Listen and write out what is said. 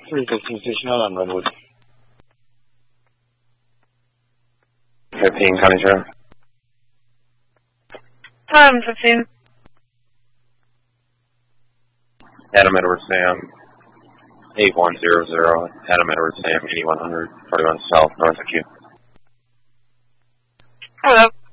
315 station out on Redwood. 15, County Sheriff. 15. Adam Edwards Sam, 8100, Adam Edwards Sam, 8100, 41 South, north of Q. Hello.